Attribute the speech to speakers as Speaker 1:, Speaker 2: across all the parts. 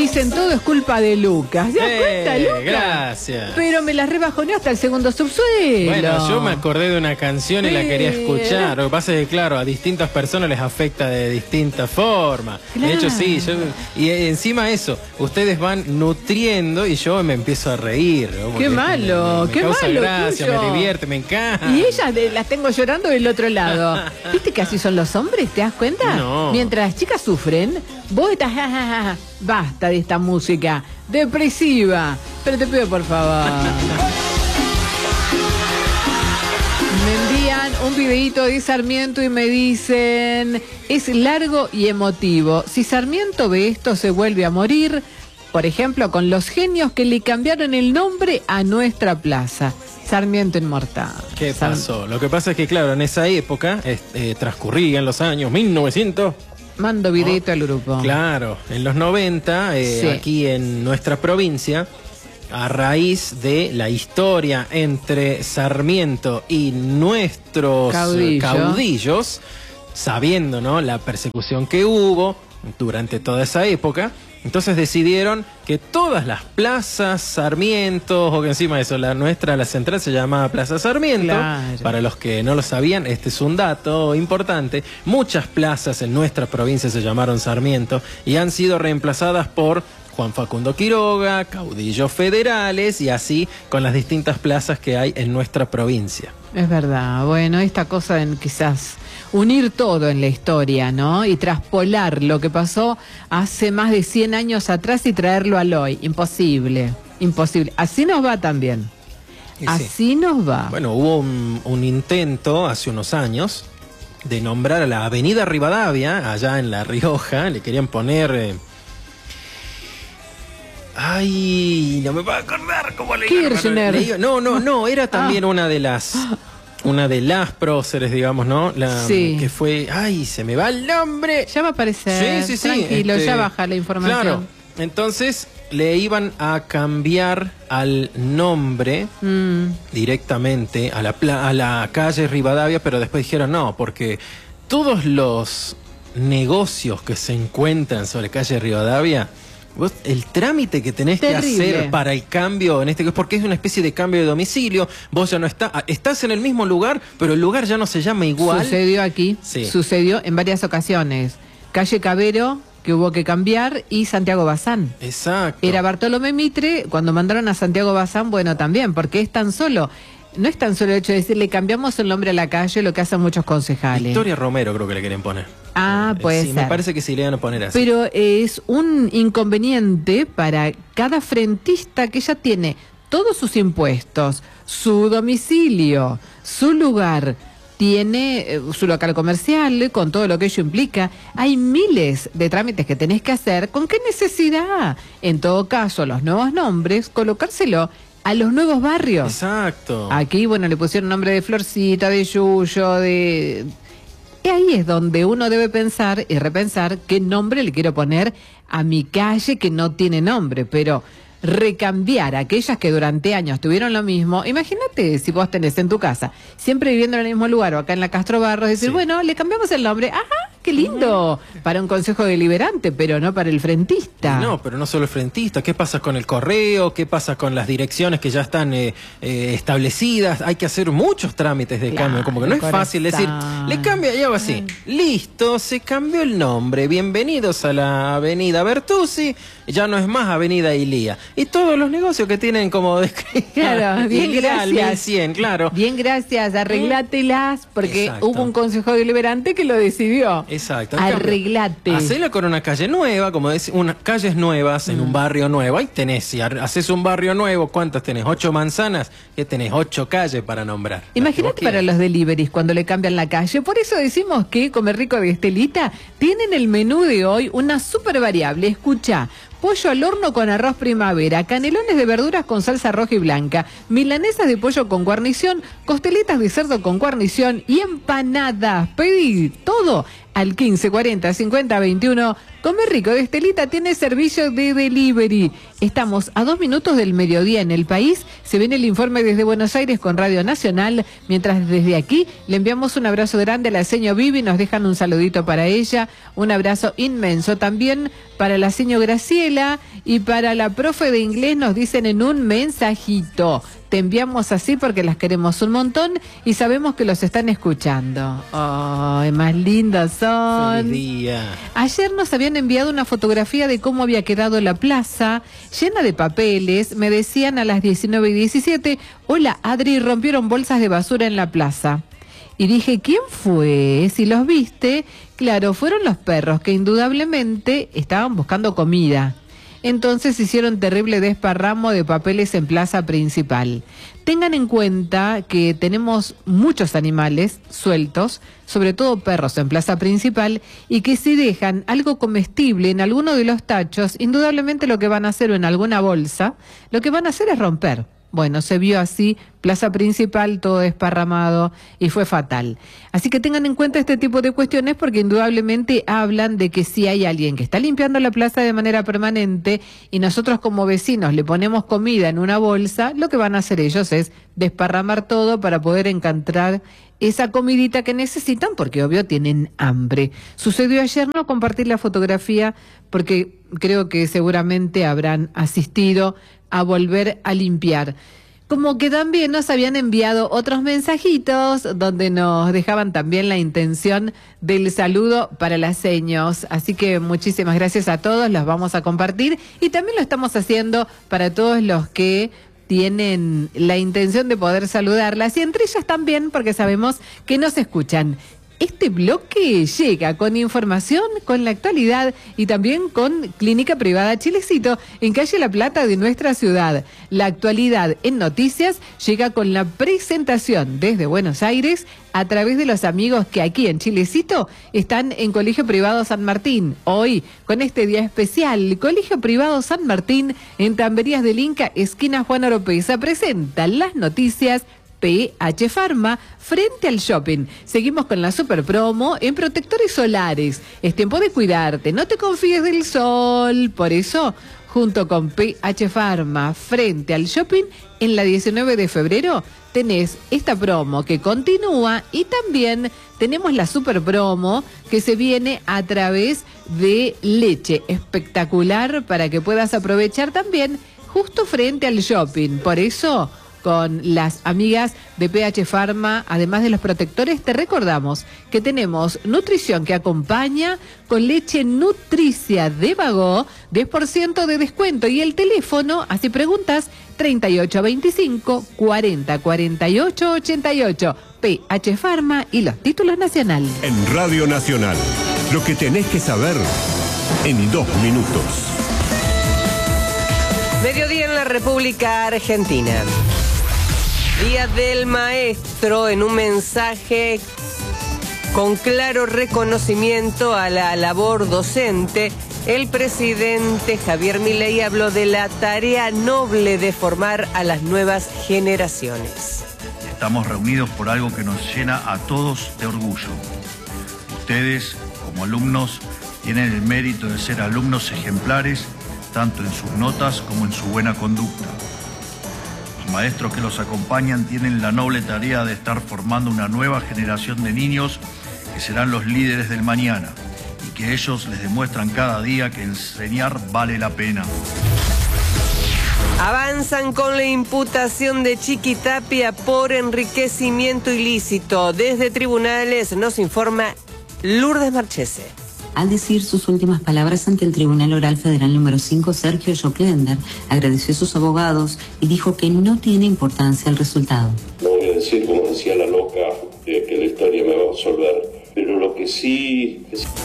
Speaker 1: Dicen todo es culpa de Lucas. ¿Se das cuenta, Lucas?
Speaker 2: Gracias.
Speaker 1: Pero me la rebajoneó hasta el segundo subsuelo.
Speaker 2: Bueno, yo me acordé de una canción y la quería escuchar. Lo que pasa es que, claro, a distintas personas les afecta de distinta forma.
Speaker 1: Claro.
Speaker 2: De hecho, sí. Y encima eso, ustedes van nutriendo y yo me empiezo a reír, ¿no?
Speaker 1: Qué malo,
Speaker 2: me
Speaker 1: qué
Speaker 2: causa
Speaker 1: malo.
Speaker 2: gracia,
Speaker 1: Tuyo.
Speaker 2: me divierte, me encanta.
Speaker 1: Y ellas las tengo llorando del otro lado. ¿Viste que así son los hombres? ¿Te das cuenta?
Speaker 2: No.
Speaker 1: Mientras las chicas sufren, vos estás... Basta de esta música depresiva. Pero te pido por favor. Me envían un videíto de Sarmiento y me dicen: es largo y emotivo. Si Sarmiento ve esto, se vuelve a morir. Por ejemplo, con los genios que le cambiaron el nombre a nuestra plaza. Sarmiento inmortal.
Speaker 2: ¿Qué pasó? Lo que pasa es que, claro, en esa época transcurrían los años 1900.
Speaker 1: Mando videito al grupo.
Speaker 2: Claro, en los 90,
Speaker 1: Sí.
Speaker 2: aquí en nuestra provincia, a raíz de la historia entre Sarmiento y nuestros caudillos, sabiendo, ¿no?, la persecución que hubo durante toda esa época, entonces decidieron que todas las plazas Sarmiento, o que encima de eso, la central se llamaba Plaza Sarmiento.
Speaker 1: Claro.
Speaker 2: Para los que no lo sabían, este es un dato importante. Muchas plazas en nuestra provincia se llamaron Sarmiento y han sido reemplazadas por Juan Facundo Quiroga, caudillos federales y así con las distintas plazas que hay en nuestra provincia.
Speaker 1: Es verdad. Bueno, esta cosa de quizás unir todo en la historia, ¿no? Y traspolar lo que pasó hace más de 100 años atrás y traerlo al hoy. Imposible, imposible. Así nos va también. Así nos va.
Speaker 2: Bueno, hubo un intento hace unos años de nombrar a la Avenida Rivadavia, allá en La Rioja. Le querían poner... Ay, no me puedo acordar cómo le
Speaker 1: Kirchner.
Speaker 2: No, era también una de las próceres, digamos, ¿no?
Speaker 1: Sí.
Speaker 2: Que fue... Ay, se me va el nombre.
Speaker 1: Ya va a aparecer.
Speaker 2: Sí.
Speaker 1: Tranquilo, ya baja la información.
Speaker 2: Claro, entonces le iban a cambiar al nombre directamente a la calle Rivadavia, pero después dijeron no, porque todos los negocios que se encuentran sobre calle Rivadavia... Vos, el trámite que tenés que hacer para el cambio, en este caso, porque es una especie de cambio de domicilio, vos ya no estás en el mismo lugar, pero el lugar ya no se llama igual.
Speaker 1: Sucedió aquí, sucedió en varias ocasiones. Calle Cabero, que hubo que cambiar, y Santiago Bazán.
Speaker 2: Exacto.
Speaker 1: Era Bartolomé Mitre, cuando mandaron a Santiago Bazán, bueno, también, porque no es tan solo el hecho de decirle cambiamos el nombre a la calle, lo que hacen muchos concejales.
Speaker 2: Victoria Romero creo que le quieren poner.
Speaker 1: Ah, puede
Speaker 2: ser.
Speaker 1: Me
Speaker 2: parece que sí le van a poner así.
Speaker 1: Pero es un inconveniente para cada frentista que ya tiene todos sus impuestos, su domicilio, su lugar, tiene su local comercial, con todo lo que ello implica. Hay miles de trámites que tenés que hacer. ¿Con qué necesidad? En todo caso, los nuevos nombres, colocárselo a los nuevos barrios.
Speaker 2: Exacto.
Speaker 1: Aquí, bueno, le pusieron nombre de Florcita, de Yuyo, de... Y ahí es donde uno debe pensar y repensar qué nombre le quiero poner a mi calle que no tiene nombre, pero recambiar aquellas que durante años tuvieron lo mismo. Imagínate si vos tenés en tu casa, siempre viviendo en el mismo lugar o acá en la Castro Barros, decir, bueno, le cambiamos el nombre. Ajá, qué lindo, para un consejo deliberante, pero no para el frentista.
Speaker 2: No, pero no solo el frentista. ¿Qué pasa con el correo? ¿Qué pasa con las direcciones que ya están establecidas? Hay que hacer muchos trámites de cambio, como que no es fácil decir, le cambia y hago así. Listo, se cambió el nombre. Bienvenidos a la Avenida Bertuzzi, ya no es más Avenida Ilía. Y todos los negocios que tienen como
Speaker 1: claro, bien,
Speaker 2: Ilía,
Speaker 1: gracias.
Speaker 2: 1100, claro.
Speaker 1: Bien, gracias, arreglátelas, porque hubo un consejo deliberante que lo decidió.
Speaker 2: Exacto.
Speaker 1: Arreglate.
Speaker 2: Hacela con una calle nueva, como decir, unas calles nuevas en un barrio nuevo. Ahí tenés, si haces un barrio nuevo, ¿cuántas tenés? 8 manzanas, que tenés 8 calles para nombrar.
Speaker 1: Imagínate para los deliveries cuando le cambian la calle. Por eso decimos que Comer Rico de Estelita tienen el menú de hoy una super variable. Escucha. Pollo al horno con arroz primavera, canelones de verduras con salsa roja y blanca, milanesas de pollo con guarnición, costeletas de cerdo con guarnición y empanadas. Pedí todo al 1540 50 21. Comer Rico de Estelita tiene servicio de delivery. Estamos a 2 minutos del mediodía en el país. Se viene el informe desde Buenos Aires con Radio Nacional. Mientras desde aquí le enviamos un abrazo grande a la seño Vivi. Nos dejan un saludito para ella. Un abrazo inmenso también para la seño Graciela. escuela y para la profe de inglés nos dicen en un mensajito. Te enviamos así porque las queremos un montón y sabemos que los están escuchando. ¡Ay, más lindos son!
Speaker 2: ¡Feliz día!
Speaker 1: Ayer nos habían enviado una fotografía de cómo había quedado la plaza, llena de papeles. Me decían a las 19:17, hola Adri, rompieron bolsas de basura en la plaza. Y dije, ¿quién fue? Si los viste, claro, fueron los perros que indudablemente estaban buscando comida. Entonces hicieron terrible desparramo de papeles en plaza principal. Tengan en cuenta que tenemos muchos animales sueltos, sobre todo perros en plaza principal, y que si dejan algo comestible en alguno de los tachos, indudablemente lo que van a hacer o en alguna bolsa, lo que van a hacer es romper. Bueno, se vio así, plaza principal, todo desparramado y fue fatal. Así que tengan en cuenta este tipo de cuestiones porque indudablemente hablan de que si hay alguien que está limpiando la plaza de manera permanente y nosotros como vecinos le ponemos comida en una bolsa, lo que van a hacer ellos es desparramar todo para poder encontrar esa comidita que necesitan porque obvio tienen hambre. Sucedió ayer, no compartir la fotografía porque creo que seguramente habrán asistido a volver a limpiar. Como que también nos habían enviado otros mensajitos donde nos dejaban también la intención del saludo para las seños. Así que muchísimas gracias a todos, los vamos a compartir y también lo estamos haciendo para todos los que tienen la intención de poder saludarlas y entre ellas también porque sabemos que nos escuchan. Este bloque llega con información, con la actualidad y también con Clínica Privada Chilecito en Calle La Plata de nuestra ciudad. La actualidad en noticias llega con la presentación desde Buenos Aires a través de los amigos que aquí en Chilecito están en Colegio Privado San Martín. Hoy, con este día especial, Colegio Privado San Martín en Tamberías del Inca, esquina Juan Oropesa, presenta las noticias PH Pharma frente al shopping. Seguimos con la super promo en protectores solares. Es tiempo de cuidarte, no te confíes del sol. Por eso, junto con PH Pharma frente al shopping, en la 19 de febrero tenés esta promo que continúa y también tenemos la super promo que se viene a través de leche espectacular para que puedas aprovechar también justo frente al shopping. Por eso, con las amigas de PH Pharma, además de los protectores, te recordamos que tenemos nutrición que acompaña con leche Nutricia de Bagó, 10% de descuento y el teléfono, así preguntas, 3825 40 48 88. PH Pharma y los títulos nacionales.
Speaker 3: En Radio Nacional, lo que tenés que saber en 2 minutos.
Speaker 4: Mediodía en la República Argentina. Día del Maestro, en un mensaje con claro reconocimiento a la labor docente, el presidente Javier Milei habló de la tarea noble de formar a las nuevas generaciones.
Speaker 5: Estamos reunidos por algo que nos llena a todos de orgullo. Ustedes, como alumnos, tienen el mérito de ser alumnos ejemplares, tanto en sus notas como en su buena conducta. Los maestros que los acompañan tienen la noble tarea de estar formando una nueva generación de niños que serán los líderes del mañana y que ellos les demuestran cada día que enseñar vale la pena.
Speaker 4: Avanzan con la imputación de Chiquitapia por enriquecimiento ilícito. Desde tribunales nos informa Lourdes Marchese.
Speaker 6: Al decir sus últimas palabras ante el Tribunal Oral Federal número 5, Sergio Joclender agradeció a sus abogados y dijo que no tiene importancia el resultado.
Speaker 7: No voy a decir, como decía la loca, que la historia me va a resolver, pero lo que sí...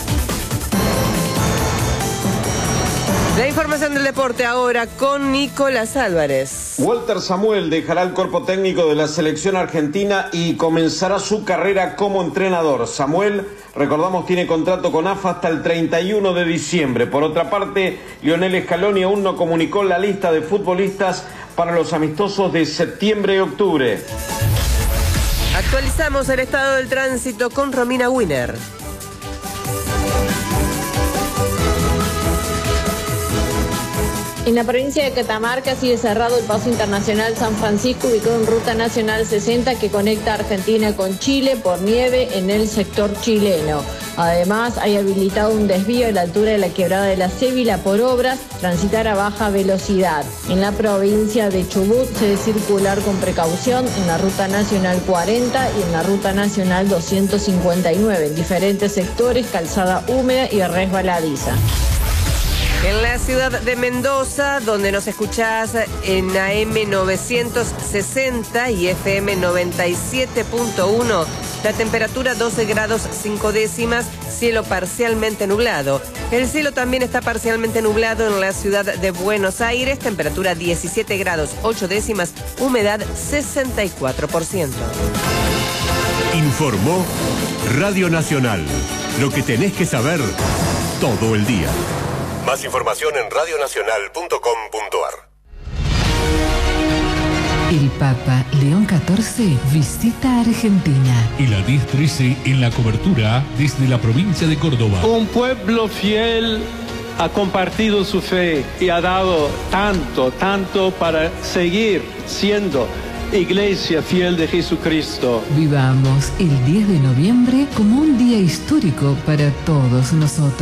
Speaker 4: La información del deporte ahora con Nicolás Álvarez.
Speaker 8: Walter Samuel dejará el cuerpo técnico de la selección argentina y comenzará su carrera como entrenador. Samuel, recordamos, tiene contrato con AFA hasta el 31 de diciembre. Por otra parte, Lionel Scaloni aún no comunicó la lista de futbolistas para los amistosos de septiembre y octubre.
Speaker 4: Actualizamos el estado del tránsito con Romina Wiener.
Speaker 9: En la provincia de Catamarca sigue cerrado el paso internacional San Francisco, ubicado en ruta nacional 60 que conecta Argentina con Chile por nieve en el sector chileno. Además, hay habilitado un desvío a la altura de la quebrada de la Cébila por obras, transitar a baja velocidad. En la provincia de Chubut se debe circular con precaución en la Ruta Nacional 40 y en la Ruta Nacional 259, en diferentes sectores, calzada húmeda y resbaladiza.
Speaker 4: En la ciudad de Mendoza, donde nos escuchás en AM 960 y FM 97.1, la temperatura 12 grados 5 décimas, cielo parcialmente nublado. El cielo también está parcialmente nublado en la ciudad de Buenos Aires, temperatura 17 grados 8 décimas, humedad 64%.
Speaker 3: Informó Radio Nacional. Lo que tenés que saber todo el día. Más información en radionacional.com.ar.
Speaker 1: El Papa León XIV visita Argentina.
Speaker 10: Y la 10-13 en la cobertura desde la provincia de Córdoba.
Speaker 11: Un pueblo fiel ha compartido su fe y ha dado tanto para seguir siendo Iglesia fiel de Jesucristo.
Speaker 1: Vivamos el 10 de noviembre como un día histórico para todos nosotros.